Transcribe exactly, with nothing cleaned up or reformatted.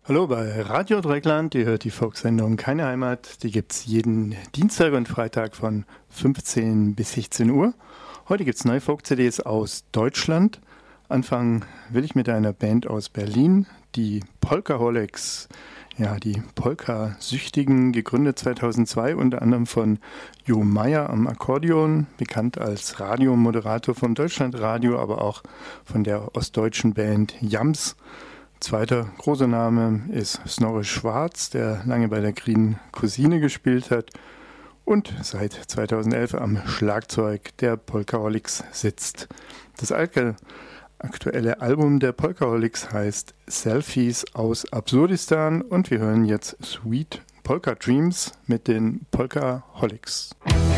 Hallo bei Radio Dreieckland, ihr hört die Folksendung Keine Heimat. Die gibt es jeden Dienstag und Freitag von fünfzehn bis sechzehn Uhr. Heute gibt es neue Folk-C Ds aus Deutschland. Anfangen will ich mit einer Band aus Berlin, die Polkaholics. Ja, die Polka-Süchtigen, gegründet zweitausendzwei, unter anderem von Jo Meyer am Akkordeon, bekannt als Radiomoderator vom Deutschlandradio, aber auch von der ostdeutschen Band Jams. Zweiter großer Name ist Snorre Schwarz, der lange bei der Grünen Cousine gespielt hat und seit zweitausendelf am Schlagzeug der Polkaholics sitzt. Das alte aktuelle Album der Polkaholics heißt Selfies aus Absurdistan und wir hören jetzt Sweet Polka Dreams mit den Polkaholics.